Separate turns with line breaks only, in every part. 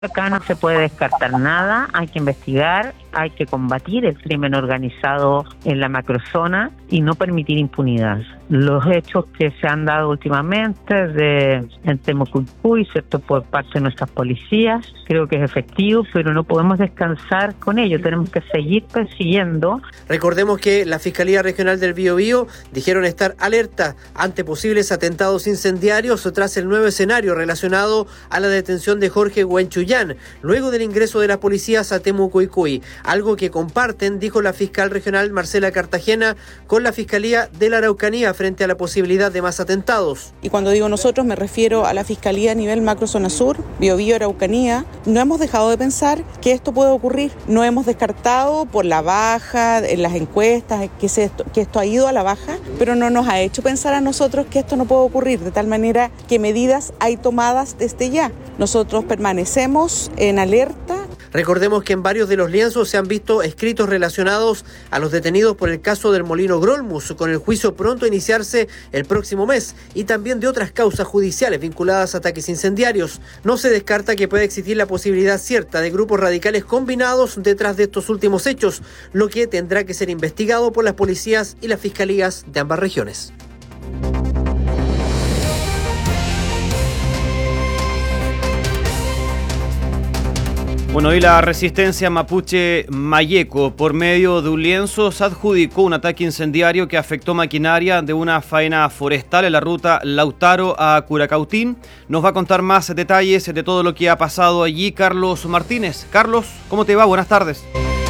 Acá no se puede descartar nada, hay que investigar, hay que combatir el crimen organizado en la macrozona y no permitir impunidad. Los hechos que se han dado últimamente en Temucuicui, ¿cierto?, por parte de nuestras policías, creo que es efectivo, pero no podemos descansar con ello, tenemos que seguir persiguiendo.
Recordemos que la Fiscalía Regional del Biobío dijeron estar alerta ante posibles atentados incendiarios tras el nuevo escenario relacionado a la detención de Jorge Huenchuyán, luego del ingreso de las policías a Temucuicui, algo que comparten, dijo la fiscal regional Marcela Cartagena, con la Fiscalía de la Araucanía frente a la posibilidad de más atentados.
Y cuando digo nosotros me refiero a la Fiscalía a nivel macrozona sur, Biobío, Araucanía. No hemos dejado de pensar que esto puede ocurrir, no hemos descartado por la baja en las encuestas que esto ha ido a la baja, pero no nos ha hecho pensar a nosotros que esto no puede ocurrir, de tal manera que medidas hay tomadas desde ya. Nosotros permanecemos en alerta.
Recordemos que en varios de los lienzos se han visto escritos relacionados a los detenidos por el caso del Molino Grolmus, con el juicio pronto a iniciarse el próximo mes, y también de otras causas judiciales vinculadas a ataques incendiarios. No se descarta que pueda existir la posibilidad cierta de grupos radicales combinados detrás de estos últimos hechos, lo que tendrá que ser investigado por las policías y las fiscalías de ambas regiones.
Bueno, y la resistencia mapuche Mayeco, por medio de un lienzo, se adjudicó un ataque incendiario que afectó maquinaria de una faena forestal en la ruta Lautaro a Curacautín. Nos va a contar más detalles de todo lo que ha pasado allí Carlos Martínez. Carlos, ¿cómo te va? Buenas tardes.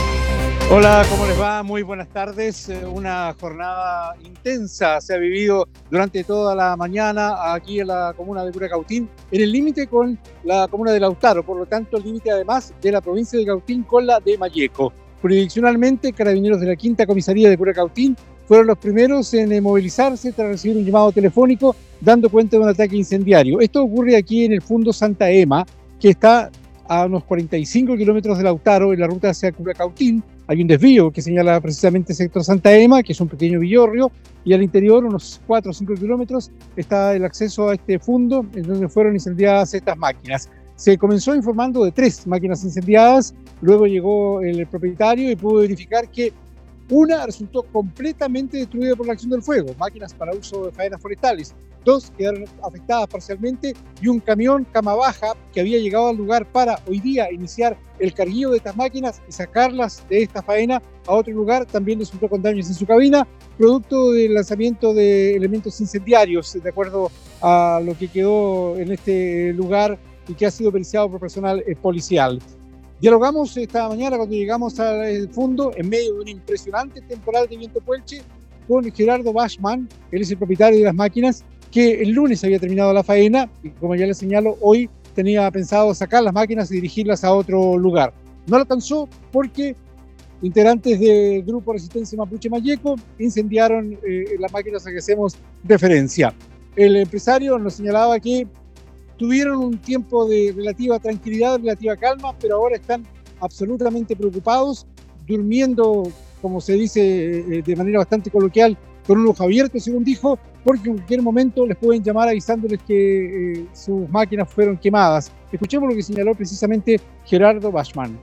Hola, ¿cómo les va? Muy buenas tardes. Una jornada intensa se ha vivido durante toda la mañana aquí en la comuna de Curacautín, en el límite con la comuna de Lautaro, por lo tanto el límite además de la provincia de Cautín con la de Mayeco. Jurisdiccionalmente, carabineros de la Quinta Comisaría de Curacautín fueron los primeros en movilizarse tras recibir un llamado telefónico dando cuenta de un ataque incendiario. Esto ocurre aquí en el Fundo Santa Ema, que está a unos 45 kilómetros de Lautaro en la ruta hacia Curacautín. Hay un desvío que señala precisamente el sector Santa Ema, que es un pequeño villorrio, y al interior, unos 4 o 5 kilómetros, está el acceso a este fundo en donde fueron incendiadas estas máquinas. Se comenzó informando de 3 máquinas incendiadas, luego llegó el propietario y pudo verificar que una resultó completamente destruida por la acción del fuego, máquinas para uso de faenas forestales. 2 quedaron afectadas parcialmente y un camión cama baja que había llegado al lugar para hoy día iniciar el carguillo de estas máquinas y sacarlas de esta faena a otro lugar también resultó con daños en su cabina, producto del lanzamiento de elementos incendiarios, de acuerdo a lo que quedó en este lugar y que ha sido periciado por personal policial. Dialogamos esta mañana cuando llegamos al fondo en medio de un impresionante temporal de viento puelche con Gerardo Bachmann, él es el propietario de las máquinas, que el lunes había terminado la faena y como ya les señalo, hoy tenía pensado sacar las máquinas y dirigirlas a otro lugar. No lo alcanzó porque integrantes del Grupo Resistencia Mapuche Mayeco incendiaron las máquinas a que hacemos referencia. El empresario nos señalaba que tuvieron un tiempo de relativa tranquilidad, relativa calma, pero ahora están absolutamente preocupados, durmiendo, como se dice de manera bastante coloquial, con un ojo abierto, según dijo, porque en cualquier momento les pueden llamar avisándoles que sus máquinas fueron quemadas. Escuchemos lo que señaló precisamente Gerardo Bachmann.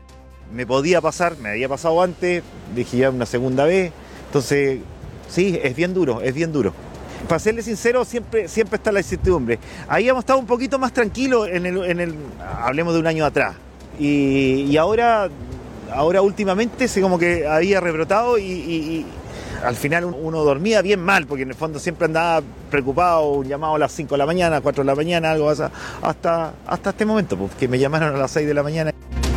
Me podía pasar, me había pasado antes, dije ya una segunda vez, entonces sí, es bien duro, es bien duro. Para serles sincero, siempre está la incertidumbre. Ahí hemos estado un poquito más tranquilos hablemos de un año atrás. Y ahora últimamente se como que había rebrotado y al final uno dormía bien mal, porque en el fondo siempre andaba preocupado, un llamado a las 5 de la mañana, 4 de la mañana, algo hasta este momento, pues, que me llamaron a las 6 de la mañana.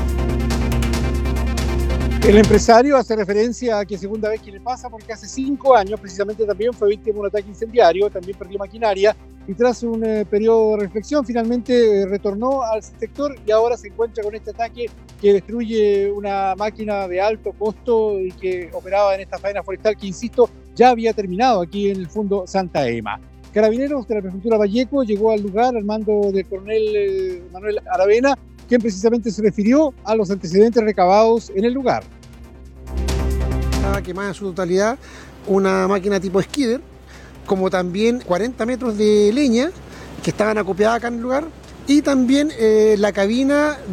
El empresario hace referencia a que segunda vez que le pasa porque hace 5 años precisamente también fue víctima de un ataque incendiario, también perdió maquinaria y tras un periodo de reflexión finalmente retornó al sector y ahora se encuentra con este ataque que destruye una máquina de alto costo y que operaba en esta faena forestal que, insisto, ya había terminado aquí en el Fundo Santa Ema. Carabineros de la Prefectura Mayeco llegó al lugar al mando del coronel Manuel Aravena, quien precisamente se refirió a los antecedentes recabados en el lugar.
Estaba quemada en su totalidad una máquina tipo skidder, como también 40 metros de leña que estaban acopiadas acá en el lugar, y también la cabina